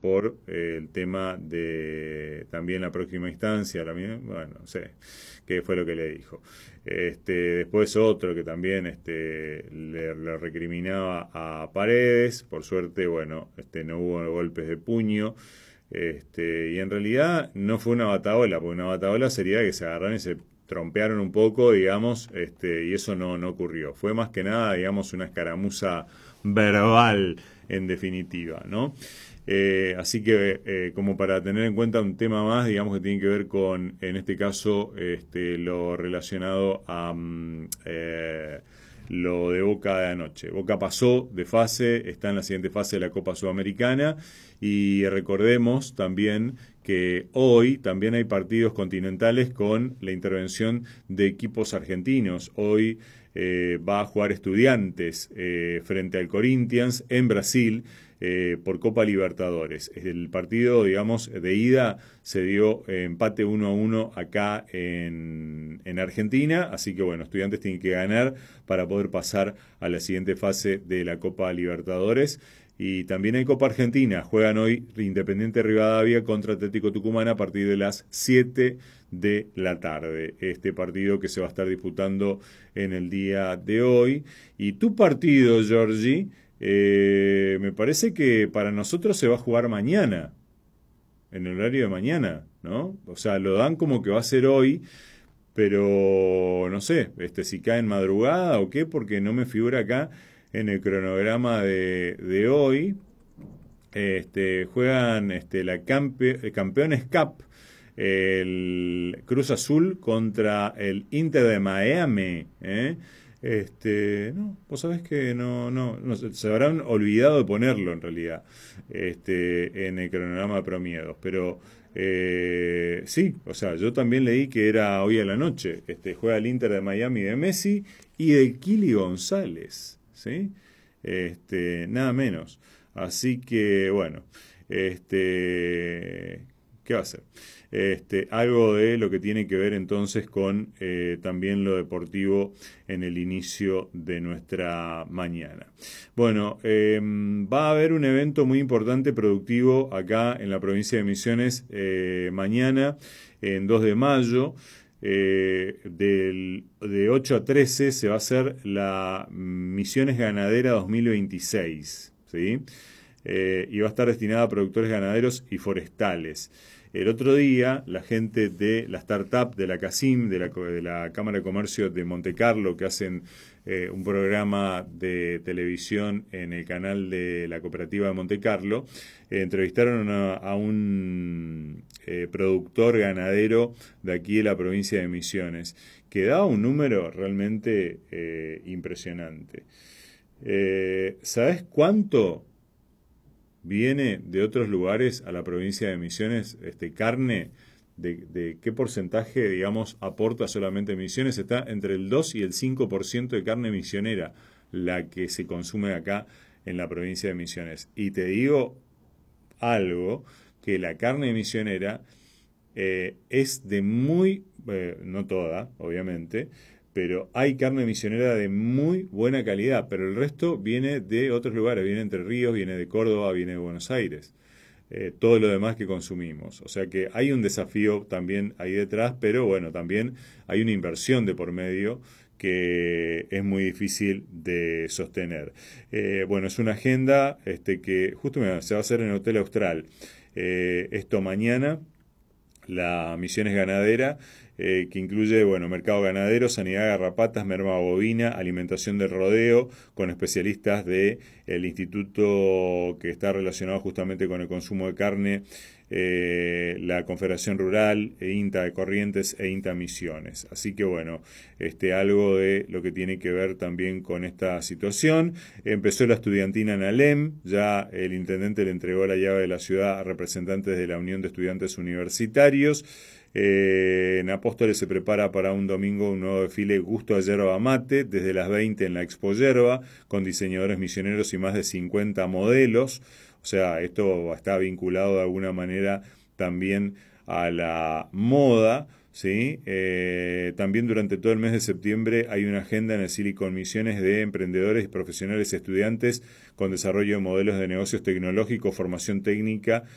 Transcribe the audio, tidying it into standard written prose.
por el tema de también la próxima instancia, bueno, no sé qué fue lo que le dijo. Después otro que también le recriminaba a Paredes, por suerte, bueno, no hubo golpes de puño. Y en realidad no fue una batahola, porque una batahola sería que se agarraron y se trompearon un poco, digamos, y eso no ocurrió. Fue más que nada, digamos, una escaramuza verbal, en definitiva, ¿no? Así que, como para tener en cuenta un tema más, digamos que tiene que ver con, en este caso, lo relacionado a lo de Boca de anoche. Boca pasó de fase, está en la siguiente fase de la Copa Sudamericana y recordemos también que hoy también hay partidos continentales con la intervención de equipos argentinos. Hoy va a jugar Estudiantes frente al Corinthians en Brasil por Copa Libertadores. El partido, digamos, de ida se dio empate 1-1 acá en Argentina, así que bueno, Estudiantes tienen que ganar para poder pasar a la siguiente fase de la Copa Libertadores. Y también hay Copa Argentina, juegan hoy Independiente Rivadavia contra Atlético Tucumán a partir de las 7 de la tarde. Este partido que se va a estar disputando en el día de hoy. Y tu partido, Georgie, me parece que para nosotros se va a jugar mañana, en el horario de mañana, ¿no? O sea, lo dan como que va a ser hoy, pero no sé, si cae en madrugada o qué, porque no me figura acá en el cronograma de hoy. Juegan la Campeones Cup, el Cruz Azul contra el Inter de Miami, ¿eh? No, vos sabés que no, se habrán olvidado de ponerlo en realidad, en el cronograma de Promiedos, pero sí, o sea, yo también leí que era hoy a la noche. Juega el Inter de Miami de Messi y de Kili González, ¿sí? Nada menos. Así que, bueno, ¿qué va a ser? Algo de lo que tiene que ver entonces con también lo deportivo en el inicio de nuestra mañana. Bueno, va a haber un evento muy importante productivo acá en la provincia de Misiones mañana, en 2 de mayo. De 8 a 13 se va a hacer la Misiones Ganadera 2026, ¿sí? Y va a estar destinada a productores ganaderos y forestales. El otro día, la gente de la startup de la CACIM, de la Cámara de Comercio de Montecarlo, que hacen un programa de televisión en el canal de la cooperativa de Montecarlo, entrevistaron a un productor ganadero de aquí de la provincia de Misiones, que da un número realmente impresionante. ¿Sabes cuánto viene de otros lugares a la provincia de Misiones, carne? De qué porcentaje, digamos, aporta solamente Misiones? Está entre el 2 y el 5% de carne misionera la que se consume acá en la provincia de Misiones. Y te digo algo, que la carne misionera es de muy, no toda, obviamente, pero hay carne misionera de muy buena calidad, pero el resto viene de otros lugares, viene de Entre Ríos, viene de Córdoba, viene de Buenos Aires, todo lo demás que consumimos. O sea que hay un desafío también ahí detrás, pero bueno, también hay una inversión de por medio que es muy difícil de sostener. Bueno, es una agenda que justo se va a hacer en el Hotel Austral. Esto mañana, la Misiones Ganadera, que incluye, bueno, mercado ganadero, sanidad de garrapatas, merma bovina, alimentación del rodeo, con especialistas del instituto que está relacionado justamente con el consumo de carne, la Confederación Rural, INTA de Corrientes e INTA Misiones. Así que bueno, algo de lo que tiene que ver también con esta situación. Empezó la estudiantina en Alem, ya el intendente le entregó la llave de la ciudad a representantes de la Unión de Estudiantes Universitarios. En Apóstoles se prepara para un domingo un nuevo desfile Gusto a Yerba Mate, desde las 20 en la Expo Yerba, con diseñadores misioneros y más de 50 modelos. O sea, esto está vinculado de alguna manera también a la moda, ¿sí? También durante todo el mes de septiembre hay una agenda en el Silicon Misiones de emprendedores, profesionales y estudiantes con desarrollo de modelos de negocios tecnológicos, formación técnica